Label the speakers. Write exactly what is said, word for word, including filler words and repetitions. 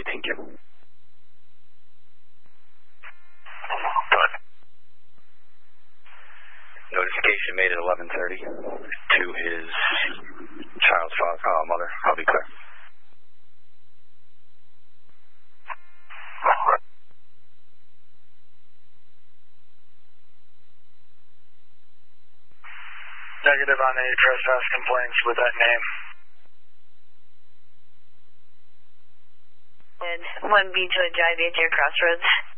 Speaker 1: thank you.
Speaker 2: Good.
Speaker 1: Notification made at eleven thirty to his child's father, uh, mother. I'll be clear.
Speaker 2: Negative on any trespass complaints with that name.
Speaker 3: And one B to a drive into your crossroads.